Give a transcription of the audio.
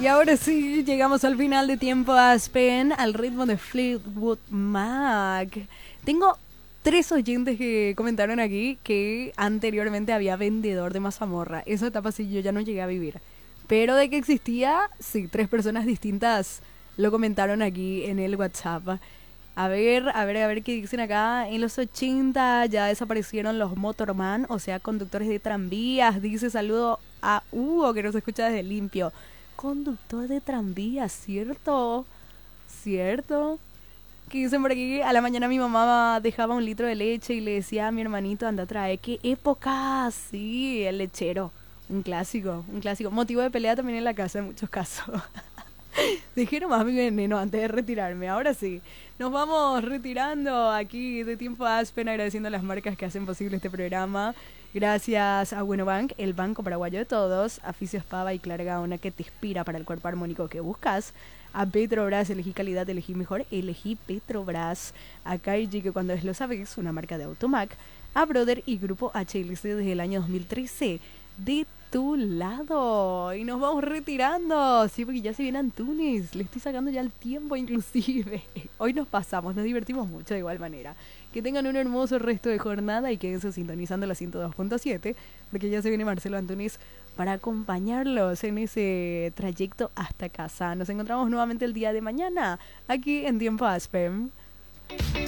Y ahora sí, llegamos al final de Tiempo Aspen al ritmo de Fleetwood Mac. Tengo 3 oyentes que comentaron aquí que anteriormente había vendedor de mazamorra. Esa etapa sí yo ya no llegué a vivir. Pero de que existía, sí, 3 personas distintas lo comentaron aquí en el WhatsApp. A ver qué dicen acá. En los 80 ya desaparecieron los motorman, o sea, conductores de tranvías. Dice saludo a Hugo que nos escucha desde Limpio. Conductor de tranvías, ¿cierto? ¿Cierto? Que dicen por aquí, a la mañana mi mamá dejaba un litro de leche y le decía a mi hermanito, anda a traer, qué época, sí, el lechero. Un clásico, un clásico. Motivo de pelea también en la casa en muchos casos. Dejé nomás mi veneno antes de retirarme. Ahora sí, nos vamos retirando aquí de Tiempo Aspen, agradeciendo a las marcas que hacen posible este programa. Gracias a Buenobank, el banco paraguayo de todos, a Fisios Pava y Clara Gaona, que te inspira para el cuerpo armónico que buscas. A Petrobras, elegí calidad, elegí mejor, elegí Petrobras. A Kaiji, que cuando es lo sabes, una marca de Automac. A Brother y Grupo HLC desde el año 2013. De tu lado. Y nos vamos retirando. Sí, porque ya se viene Antunes. Le estoy sacando ya el tiempo inclusive. Hoy nos pasamos, nos divertimos mucho de igual manera. Que tengan un hermoso resto de jornada y quédense sintonizando la 102.7, porque ya se viene Marcelo Antunes para acompañarlos en ese trayecto hasta casa. Nos encontramos nuevamente el día de mañana, aquí en Tiempo Aspen.